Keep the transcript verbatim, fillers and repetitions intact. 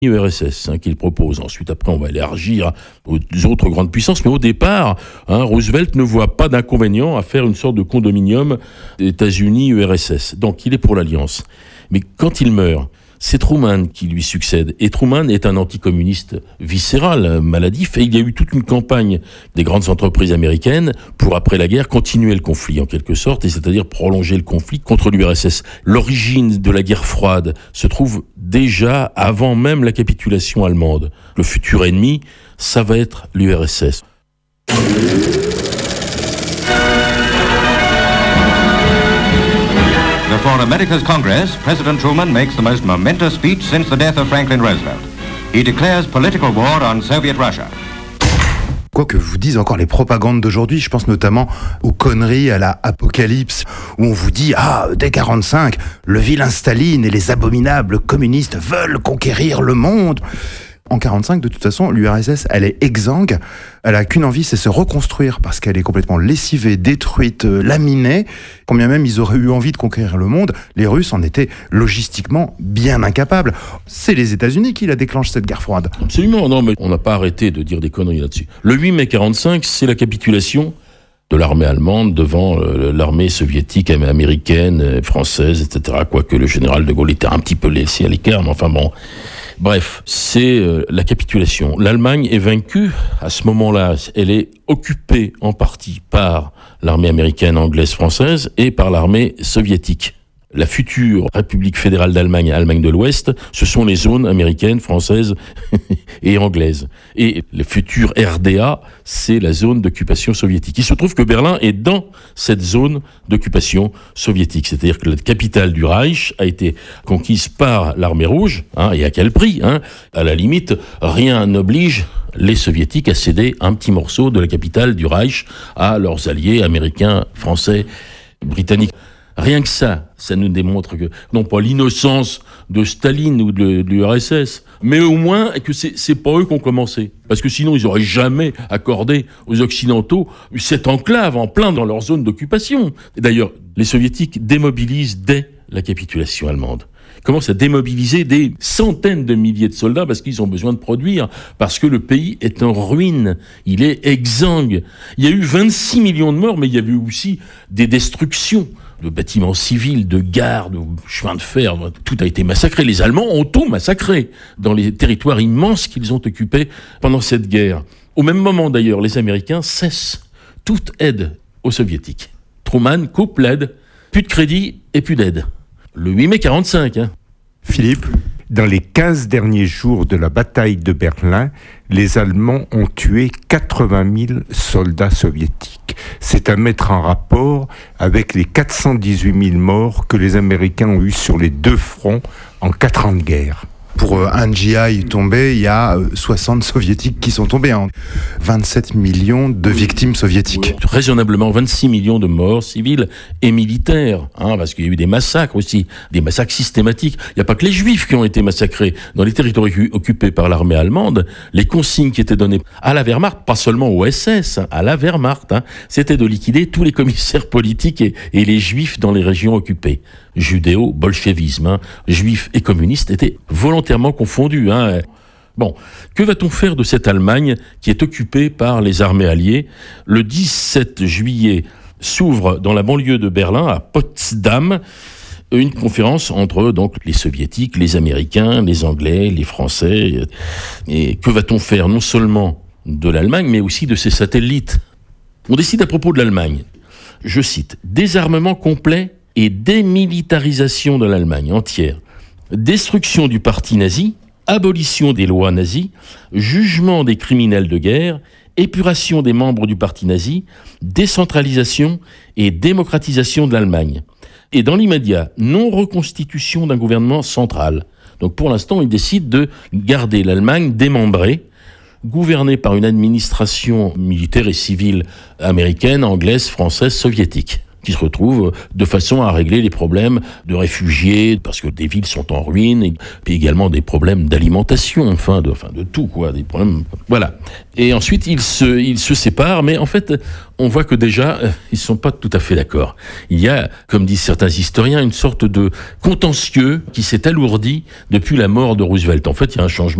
U R S S hein, qu'il propose. Ensuite, après, on va élargir aux autres grandes puissances. Mais au départ, hein, Roosevelt ne voit pas d'inconvénient à faire une sorte de condominium États-Unis-U R S S. Donc, il est pour l'alliance. Mais quand il meurt, c'est Truman qui lui succède. Et Truman est un anticommuniste viscéral, maladif, et il y a eu toute une campagne des grandes entreprises américaines pour, après la guerre, continuer le conflit, en quelque sorte, et c'est-à-dire prolonger le conflit contre l'U R S S. L'origine de la guerre froide se trouve déjà avant même la capitulation allemande. Le futur ennemi, ça va être l'U R S S. Before America's Congress, President Truman makes the most momentous speech since the death of Franklin Roosevelt. He declares political war on Soviet Russia. Quoi que vous disent encore les propagandes d'aujourd'hui, je pense notamment aux conneries à la Apocalypse, où on vous dit « Ah, dès quarante-cinq, le vilain Staline et les abominables communistes veulent conquérir le monde !» En quarante-cinq, de toute façon, l'U R S S, elle est exsangue. Elle a qu'une envie, c'est se reconstruire parce qu'elle est complètement lessivée, détruite, laminée. Combien même ils auraient eu envie de conquérir le monde, les Russes en étaient logistiquement bien incapables. C'est les États-Unis qui la déclenchent, cette guerre froide. Absolument, non, mais on n'a pas arrêté de dire des conneries là-dessus. Le huit mai quarante-cinq, c'est la capitulation de l'armée allemande devant l'armée soviétique, américaine, française, et cetera. Quoique le général de Gaulle était un petit peu laissé à l'écart, mais enfin bon... Bref, c'est euh, la capitulation. L'Allemagne est vaincue. À ce moment-là, elle est occupée en partie par l'armée américaine, anglaise, française et par l'armée soviétique. La future République fédérale d'Allemagne, Allemagne de l'Ouest, ce sont les zones américaines, françaises et anglaises. Et le futur R D A, c'est la zone d'occupation soviétique. Il se trouve que Berlin est dans cette zone d'occupation soviétique. C'est-à-dire que la capitale du Reich a été conquise par l'armée rouge, hein, et à quel prix, hein. À la limite, rien n'oblige les soviétiques à céder un petit morceau de la capitale du Reich à leurs alliés américains, français, britanniques. Rien que ça, ça nous démontre que, non pas l'innocence de Staline ou de, de l'U R S S, mais au moins que c'est, c'est pas eux qui ont commencé. Parce que sinon, ils auraient jamais accordé aux Occidentaux cette enclave en plein dans leur zone d'occupation. Et d'ailleurs, les Soviétiques démobilisent dès la capitulation allemande. Ils commencent à démobiliser des centaines de milliers de soldats parce qu'ils ont besoin de produire, parce que le pays est en ruine, il est exsangue. Il y a eu vingt-six millions de morts, mais il y a eu aussi des destructions de bâtiments civils, de gares, de chemins de fer, tout a été massacré. Les Allemands ont tout massacré dans les territoires immenses qu'ils ont occupés pendant cette guerre. Au même moment d'ailleurs, les Américains cessent toute aide aux Soviétiques. Truman coupe l'aide, plus de crédit et plus d'aide. Le huit mai quarante-cinq. Hein. Philippe ? Dans les quinze derniers jours de la bataille de Berlin, les Allemands ont tué quatre-vingt mille soldats soviétiques. C'est à mettre en rapport avec les quatre cent dix-huit mille morts que les Américains ont eus sur les deux fronts en quatre ans de guerre. Pour un G I tombé, il y a soixante soviétiques qui sont tombés. Hein. vingt-sept millions de victimes soviétiques. Raisonnablement, vingt-six millions de morts civiles et militaires. Hein, parce qu'il y a eu des massacres aussi, des massacres systématiques. Il n'y a pas que les Juifs qui ont été massacrés. Dans les territoires occupés par l'armée allemande, les consignes qui étaient données à la Wehrmacht, pas seulement au S S, hein, à la Wehrmacht, hein, c'était de liquider tous les commissaires politiques et, et les Juifs dans les régions occupées. Judéo-bolchevisme, hein, juifs et communistes étaient volontairement confondus. Hein. Bon, que va-t-on faire de cette Allemagne qui est occupée par les armées alliées ? Le dix-sept juillet s'ouvre dans la banlieue de Berlin, à Potsdam, une conférence entre donc les Soviétiques, les Américains, les Anglais, les Français. Et que va-t-on faire non seulement de l'Allemagne, mais aussi de ses satellites ? On décide à propos de l'Allemagne, je cite, « désarmement complet et démilitarisation de l'Allemagne entière, destruction du parti nazi, abolition des lois nazies, jugement des criminels de guerre, épuration des membres du parti nazi, décentralisation et démocratisation de l'Allemagne. Et dans l'immédiat, non-reconstitution d'un gouvernement central. » Donc pour l'instant, il décide de garder l'Allemagne démembrée, gouvernée par une administration militaire et civile américaine, anglaise, française, soviétique. qui se retrouvent de façon à régler les problèmes de réfugiés, parce que des villes sont en ruine, et puis également des problèmes d'alimentation, enfin de, enfin de tout, quoi, des problèmes, voilà. Et ensuite, ils se, ils se séparent, mais en fait, on voit que déjà, ils sont pas tout à fait d'accord. Il y a, comme disent certains historiens, une sorte de contentieux qui s'est alourdi depuis la mort de Roosevelt. En fait, il y a un changement